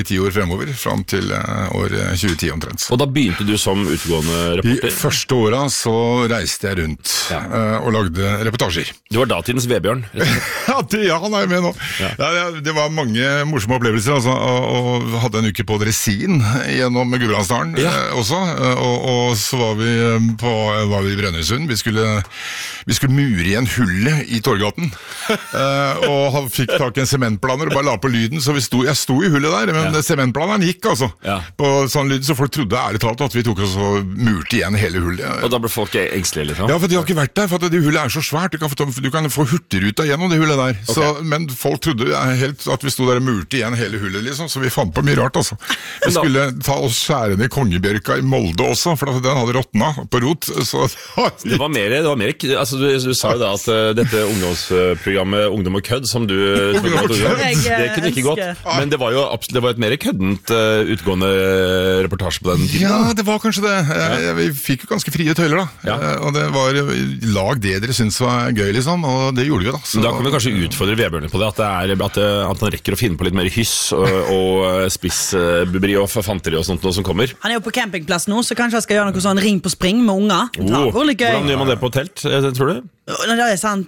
10 år fremover, frem til år 2010 omtrent. Og da begynte du som utgående reporter? I første året så reiste jeg rundt og lagde reportasjer. Du var datidens Vebjørn? Ja, han er med nå. Ja, det var mange morsomme opplevelser, altså, og hadde en uke på Dresin gjennom Gudbrandsdalen også, og så var vi i Brønnøysund. Vi skulle mure igjen hullet i Torgaten, og han fikk tak i en sementplaner og bare la på lyden, så jeg sto i hullet der, men sementplaneren gikk altså på sånn lyd, så folk trodde ærlig talt at vi tok oss og murte igjen hele hullet. Og da ble folk engstelige liksom? Ja, for de har ikke vært der, for det hullet er så svært, du kan få hurtigruta gjennom det hullet der, men folk trodde helt at vi stod der og murte igjen hele hullet liksom, så vi fant på mye rart altså. Vi skulle ta oss skjære ned Kongebjørka i Molde også, for den hadde råtnet på rot, så... Det var mer, altså du sa jo da at dette ungdomsprogrammet Ungdom og Kødd, som du det kunne ikke gått, men det var jo det var et mer køddent utgående reportasje på den tiden. Ja, det var kanskje det. Vi fikk jo ganske frie tøyler da, og det var lag det dere synes var gøy liksom, og det gjorde vi da. Så... Da kan vi kanskje utfordre Vebjørn på det, at han rekker å finne på litt mer hyss og spissbubberi og fanteri og sånt noe som kommer. Han er jo på campingplass nå, så kanskje han skal gjøre noe sånn ring på spring med unger. Hvordan gjør man det på telt, tror du? Det er sant.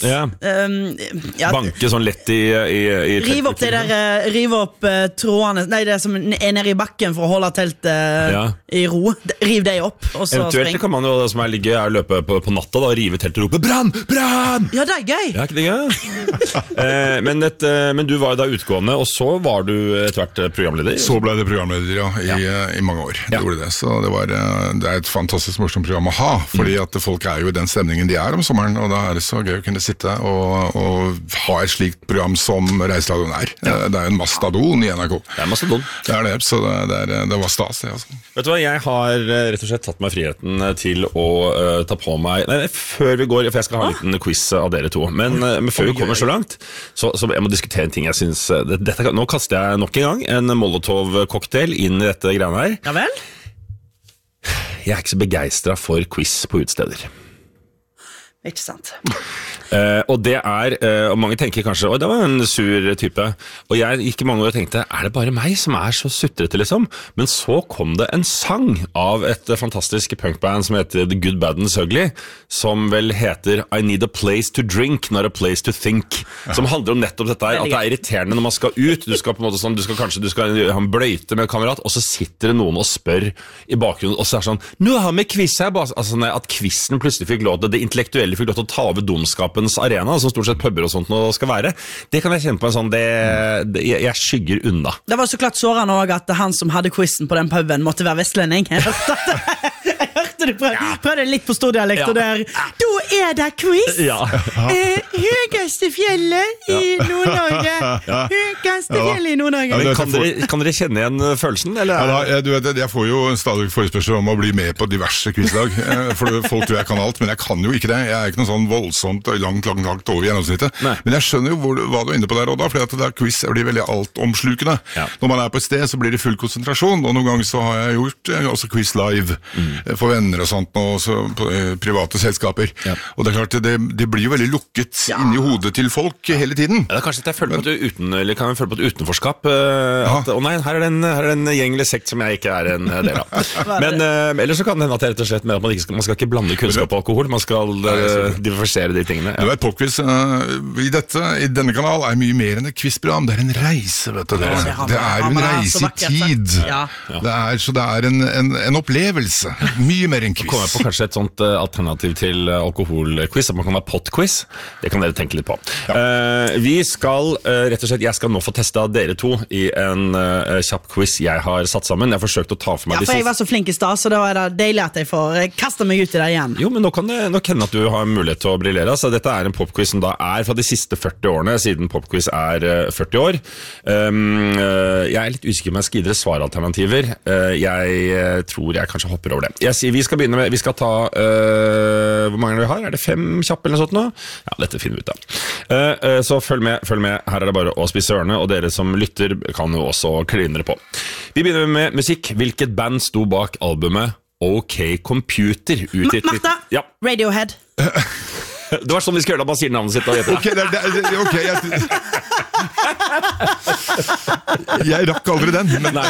Banke sånn lett i rive opp rive opp trådene, det som er nede i bakken for å holde teltet i ro. Riv det opp, og så eventuelt kan man jo, det som løpe på natta da, rive teltet og rope brann, brann! Ja, det er gøy. Ja, ikke det gøy? Men du var jo da utgående, og så var du etter hvert programleder? Så ble det programleder, i mange år. Det gjorde det, så det er et fantastisk morsomt program å ha, fordi at folk er jo i den stemningen de er om sommeren, og da er det så gøy å kunne sitte og ha et slikt program som Reiseradioen er. Det er en mastodon i NRK. Det er mastodon. Det er det, så det var stas det, altså. Vet du hva, jeg har rett og slett tatt meg friheten til å ta på meg, før vi går, for jeg skal ha en liten quiz av dere to, men før vi kommer så langt, så jeg må diskutere en ting jeg synes, nå kaster jeg nok en gang en Molotov-cocktail inn i dette greiene her. Ja vel? Jeg er ikke så begeistret for quiz på utesteder. Ikke sant. Og det og mange tenker kanskje, det var en sur type, og jeg gikk i mange år og tenkte, det bare meg som så sutrete liksom? Men så kom det en sang av et fantastisk punkband som heter The Good, Bad and Ugly, som vel heter I Need a Place to Drink, Not a Place to Think, som handler om nettopp dette her, at det irriterende når man skal ut, du skal på en måte sånn, du skal ha en bløyte med kamerat, og så sitter det noen og spør i bakgrunnen, og så sånn, nå har vi quiz her, altså at quizen plutselig fikk lov til, det intellektuelle fikk lov til å ta over dumskapens arena, som stort sett pubber og sånt nå skal være. Det kan jeg kjenne på en sånn, jeg skygger unna. Det var så klart sårende også at han som hadde quizen på den puben måtte være vestlending. Jeg hørte du prøvde litt på stordialekt, og der, da det quiz! Høyeste fjellet i Nord-Norge! Høyeste fjellet i Nord-Norge! Kan dere kjenne igjen følelsen, eller? Ja, du vet, jeg får jo stadig forespørsel om å bli med på diverse quizlag, for folk tror jeg kan alt, men jeg kan jo ikke det. Jeg er ikke noe sånn voldsomt langt over gjennomsnittet. Men jeg skjønner jo hva du er inne på der og da, fordi at det er quiz blir veldig altomslukende. Når man er på et sted, så blir det full konsentrasjon, og noen ganger så har jeg gjort også quiz live for venner og sånt, og også på private selskaper. Og det er klart, det blir jo veldig lukket inni hodet til folk hele tiden. Det er kanskje at jeg føler på et utenforskap, nei, her er det en gjeng eller sekt som jeg ikke er en del av. Men ellers så kan det hende at det rett og slett med at man skal ikke blande kunnskap og alkohol, man skal diversifisere de tingene. Du vet, popquiz i denne kanal er mye mer enn et quizprogram, det er en reise, vet du. Det er en reise i tid. Så det er en opplevelse, mye mer enn quiz. Kommer jeg på kanskje et sånt alternativ til alkoholquiz, at man kan ha potquiz. Det kan dere tenke litt på. Vi skal, rett og slett, jeg skal nå få testet dere to i en kjapp quiz jeg har satt sammen. Jeg har forsøkt å ta for meg for jeg var så flink i stad, så da er det deilig at jeg får kaste meg ut i det igjen. Jo, men nå kan det hende at du har mulighet til å briljere. Så dette er en popquiz som da er fra de siste 40 årene, siden popquiz er 40 år. Jeg er litt usikker om jeg skal gi dere svaralternativer. Jeg tror jeg kanskje hopper over det. Jeg sier, vi skal begynne med, vi skal ta, hvor mange vi har? Er det 5 kjappe eller noe sånt nå? Ja, dette finner vi ut da. Så følg med. Her er det bare å spisse ørene, og dere som lytter kan jo også kline dere på. Vi begynner med musikk. Hvilket band sto bak albumet OK Computer? Martha! Ja. Radiohead. Det var sånn vi skal gjøre da man sier navnet sitt. Jeg rakk aldri den. Nei,